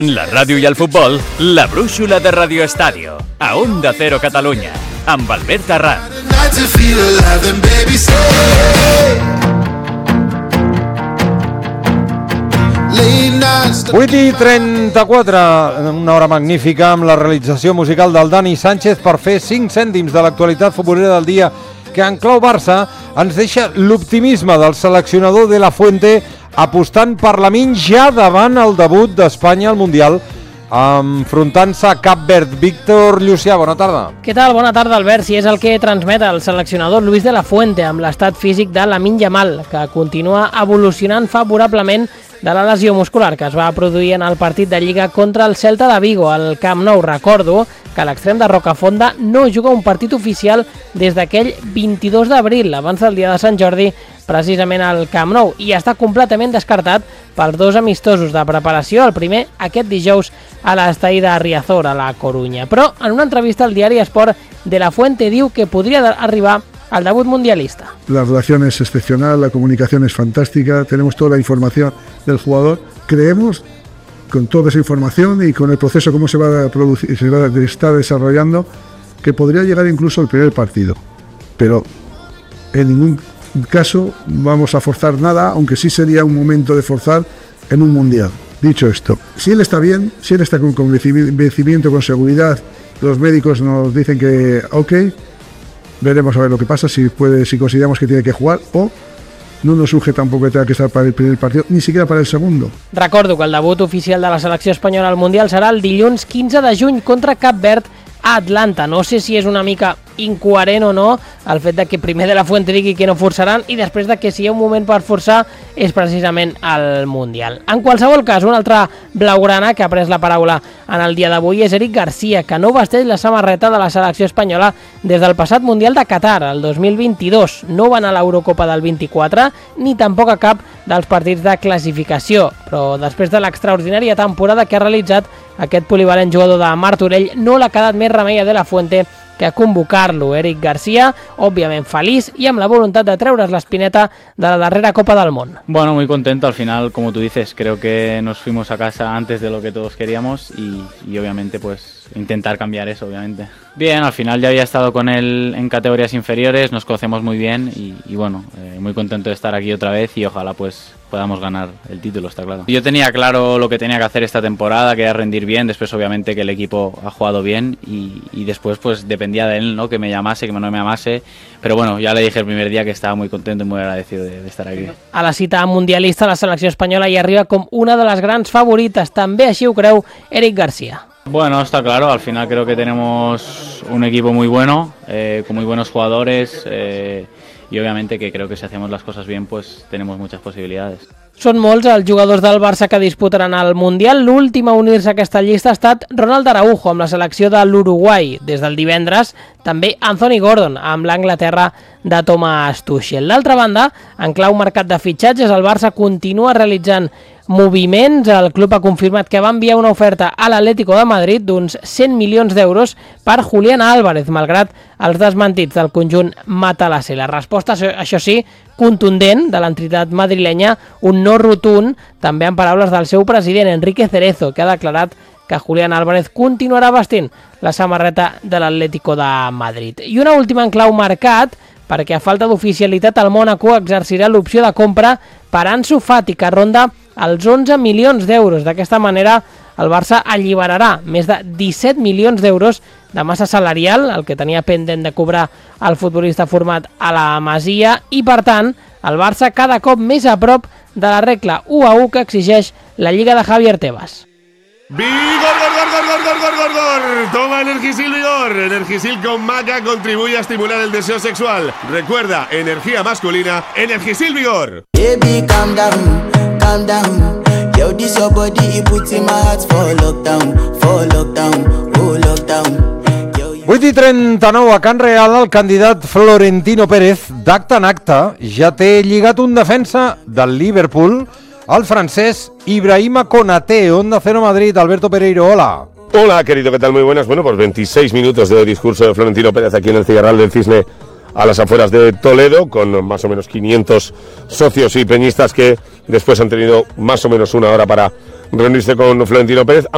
La ràdio i el futbol, la brúixola de Radio Estadio, a Onda Cero Catalunya, amb Albert Arran. 8:34, una hora magnífica amb la realització musical del Dani Sánchez per fer 5 cèntims de l'actualitat futbolera del dia, que en clau Barça ens deixa l'optimisme del seleccionador de la Fuente apostant per Lamine ja davant el debut d'Espanya al Mundial, enfrontant-se a Cap Verd. Víctor Llucià, bona tarda. Què tal? Bona tarda, Albert. Si és el que transmet el seleccionador Luis de la Fuente amb l'estat físic de Lamine Yamal, que continua evolucionant favorablement de la lesió muscular que es va produir en el partit de Lliga contra el Celta de Vigo al Camp Nou. Recordo que l'extrem de Rocafonda no juga un partit oficial des d'aquell 22 d'abril, abans del dia de Sant Jordi, precisament al Camp Nou, i està completament descartat pels dos amistosos de preparació, el primer aquest dijous a l'estadi de Riazor, a la Corunya. Però en una entrevista al diari Esport, de la Fuente diu que podria arribar al debut mundialista. La relación es excepcional, la comunicación es fantástica, tenemos toda la información del jugador. Creemos, con toda esa información y con el proceso cómo se va a producir, se va a estar desarrollando, que podría llegar incluso al primer partido. Pero en ningún caso vamos a forzar nada, aunque sí sería un momento de forzar en un mundial. Dicho esto, si él está bien, si él está con convencimiento, con seguridad, los médicos nos dicen que ok, veremos a ver lo que pasa, si consideramos que tiene que jugar o no nos surge tampoco que tenga que estar para el primer partido, ni siquiera para el segundo. Recordo que el debut oficial de la selecció espanyola al Mundial serà el dilluns 15 de juny contra Cap Verd a Atlanta. No sé si és una mica incoherent o no el fet de que primer de la Fuente digui que no forçaran i després de que si hi ha un moment per forçar és precisament el Mundial. En qualsevol cas, un altre blaugrana que ha pres la paraula en el dia d'avui és Eric García, que no vesteix la samarreta de la selecció espanyola des del passat Mundial de Qatar, el 2022. No va anar a l'Eurocopa del 24 ni tampoc a cap dels partits de classificació, però després de l'extraordinària temporada que ha realitzat aquest polivalent jugador de Martorell, no l'ha quedat més remei a De la Fuente que a convocar-lo. Eric García, òbviament feliç y amb la voluntad de treure's l'espineta de la darrera Copa del Món. Bueno, muy contento. Al final, como tú dices, creo que nos fuimos a casa antes de lo que todos queríamos y obviamente pues intentar cambiar eso, obviamente. Bien, al final ya había estado con él en categorías inferiores, nos conocemos muy bien y bueno, muy contento de estar aquí otra vez y ojalá pues podamos ganar el título, está claro. Yo tenía claro lo que tenía que hacer esta temporada, que era rendir bien, después obviamente que el equipo ha jugado bien y después pues dependía de él, ¿no? Que me llamase, que no me llamase, pero bueno, ya le dije el primer día que estaba muy contento y muy agradecido de estar aquí. A la cita mundialista la selecció espanyola hi arriba com una de les grans favorites, també així ho creu Eric García. Bueno, está claro, al final creo que tenemos un equipo muy bueno, con muy buenos jugadores y obviamente que creo que si hacemos las cosas bien pues tenemos muchas posibilidades. Són molts els jugadors del Barça que disputaran el Mundial. L'últim a unir-se a aquesta llista ha estat Ronald Araujo amb la selecció de l'Uruguai. Des del divendres també Anthony Gordon amb l'Anglaterra de Thomas Tuchel. D'altra banda, en clau mercat de fitxatges, el Barça continua realitzant moviments. El club ha confirmat que va enviar una oferta a l'Atlético de Madrid d'uns 100 milions d'euros per Julián Álvarez, malgrat els desmentits del conjunt matalasser. La resposta, això sí, contundent de l'entitat madrilenya, un no rotund, també en paraules del seu president, Enrique Cerezo, que ha declarat que Julián Álvarez continuarà vestint la samarreta de l'Atlético de Madrid. I una última en clau mercat, perquè a falta d'oficialitat el Mónaco exercirà l'opció de compra per Ansu Fati, que ronda els 11 milions d'euros. D'aquesta manera, el Barça alliberarà més de 17 milions d'euros de massa salarial, el que tenia pendent de cobrar el futbolista format a la Masia, i per tant, el Barça cada cop més a prop de la regla 1-1 que exigeix la Lliga de Javier Tebas. ¡Vigor, gor! Toma Energisil Vigor. Energisil con maca contribuye a estimular el deseo sexual. Recuerda, energía masculina, Energisil Vigor. Baby, calm down, calm down. Yo, this your body, it puts in my heart for lockdown, oh lockdown. 8:39, a Can Real, el candidat Florentino Pérez, d'acte en acte, ja té lligat un defensa del Liverpool, el francés Ibrahima Konaté. Onda Cero Madrid, Alberto Pereiro, hola. Hola, querido, ¿qué tal? Muy buenas. Bueno, pues 26 minutos de discurso de Florentino Pérez aquí en el Cigarral del Cisne, a las afueras de Toledo, con más o menos 500 socios y peñistas que después han tenido más o menos una hora para reunirse con Florentino Pérez.